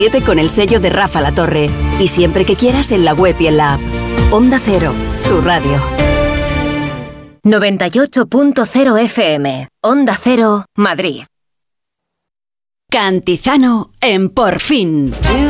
Con el sello de Rafa La Torre. Y siempre que quieras en la web y en la app. Onda Cero, tu radio. 98.0 FM. Onda Cero, Madrid. Cantizano en Por Fin.